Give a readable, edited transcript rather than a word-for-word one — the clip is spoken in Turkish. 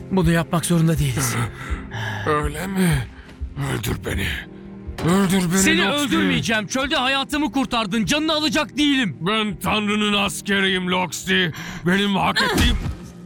Bunu yapmak zorunda değiliz. Öyle mi? Öldür beni. Öldür beni Seni Loxley. öldürmeyeceğim. Çölde hayatımı kurtardın. Canını alacak değilim. Ben Tanrı'nın askeriyim Loxley. Benim hak ettiğim...